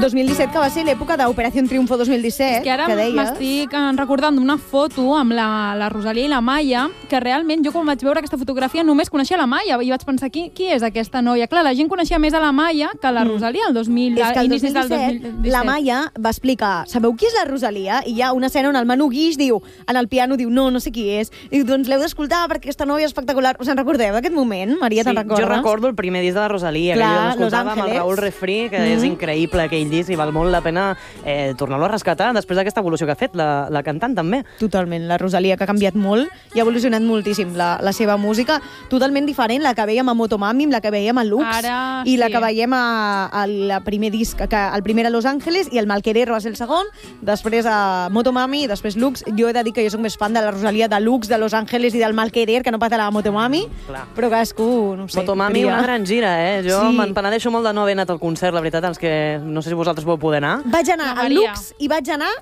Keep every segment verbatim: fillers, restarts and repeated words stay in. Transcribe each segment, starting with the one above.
dos mil disset, que va ser l'època d'Operació Triunfo dos mil disset, és que ara que deies. m'estic recordant d'una foto amb la, la Rosalia i la Maia, que realment jo quan vaig veure aquesta fotografia només coneixia la Maia i vaig pensar, qui, qui és aquesta noia? Clar, la gent coneixia més a la Maia que a la Rosalia el dos mil, és que el inicis del dos mil disset. La Maia va explicar, sabeu qui és la Rosalia? I hi ha una escena on el Manu Guix diu, en el piano diu, no, no sé qui és. I diu, doncs l'heu d'escoltar perquè aquesta noia és espectacular. Us en recordeu d'aquest moment? Maria, sí, te'n recordes? Jo recordo el primer disc de la Rosalia, Clar, que jo l'escoltava Los amb el Ángeles. Raúl Refri, que mm -hmm. és increïble aquell disc i val molt la pena eh, tornar-lo a rescatar després d'aquesta evolució que ha fet la, la cantant també. Totalment, la Rosalia, que ha canviat molt i ha evolucionat moltíssim la, la seva música, totalment diferent, la que veiem a Motomami, la que veiem a Lux, Ara, i sí. la que veiem a, a el primer disc, que el primer a Los Ángeles i el Malquerer va ser el segon, després a Motomami i després Lux. Jo he de dir que jo soc més fan de la Rosalia de Lux, de Los Ángeles i del Malquerer, que no pas de la Motomami, Clar. però cadascú, no ho sé. Motomami, tria. una gran gira, eh? Jo Sí. me'n penedeixo molt de no haver anat al concert, la veritat, els que no sé si vosaltres vau poder anar. Vaig anar La al Maria. Lux i vaig anar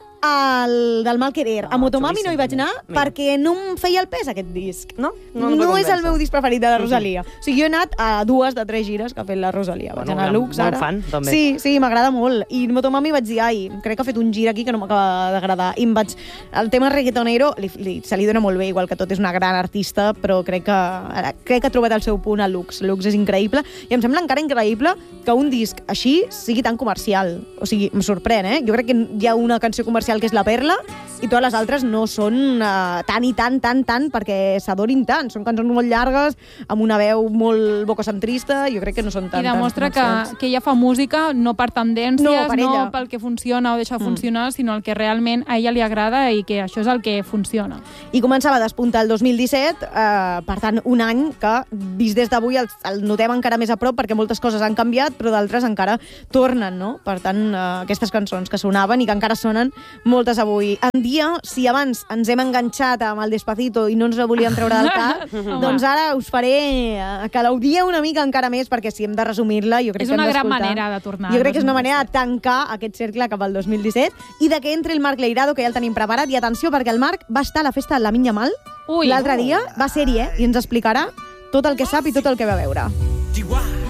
al del Malquerer. Ah, A Motomami no xulíssim, hi vaig anar mira. perquè no em feia el pes aquest disc. No? No, no, no és el meu disc preferit de la Rosalia. O sigui, jo he anat a dues de tres gires que ha fet la Rosalia. Vaig Bueno, anar a Lux, molt ara. fan, també. Sí, sí, m'agrada molt. I Motomami vaig dir, ai, crec que ha fet un gir aquí que no m'acaba d'agradar. I em vaig... El tema reggaetonero li, li, se li dona molt bé, igual que tot és una gran artista, però crec que, ara, crec que ha trobat el seu punt a Lux. Lux és increïble. I em sembla encara increïble que un disc així sigui tan comercial. O sigui, em sorprèn, eh? Jo crec que hi ha una canció comercial que és La Perla, i totes les altres no són uh, tant i tant, tant, tant, perquè s'adorin tant. Són cançons molt llargues, amb una veu molt bococentrista, jo crec que no són tan... I demostra tan que, comercials. que ella fa música no per tendències, No, per ella. no pel que funciona o deixa de funcionar, mm. sinó el que realment a ella li agrada i que això és el que funciona. I començava a despuntar el dos mil disset, eh, per tant, un any que, vist des d'avui, el, el notem encara més a prop, perquè moltes coses han canviat, però d'altres encara tornen, no? Per tant, eh, aquestes cançons que sonaven i que encara sonen moltes avui en dia. Si abans ens hem enganxat amb el Despacito i no ens la volíem treure del cap, doncs ara us faré eh, que l'audieu una mica encara més, perquè si hem de resumir-la, jo crec És que hem una gran d'escoltar. manera de tornar Jo al crec que és una dos mil disset. manera de tancar aquest cercle cap al dos mil disset i de que entri el Marc Leirado, que ja el tenim preparat. I atenció, perquè el Marc va estar a la festa de la Minya Mal Ui. l'altre dia, va ser-hi, eh? I ens explicarà tot el que sap i tot el que va veure.